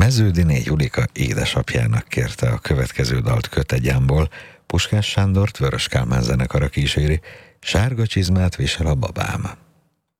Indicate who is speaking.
Speaker 1: Meződiné Julika édesapjának kérte a következő dalt Kötegyámból, Puskás Sándort Vörös Kálmán zenekara kíséri, Sárga csizmát visel a babám.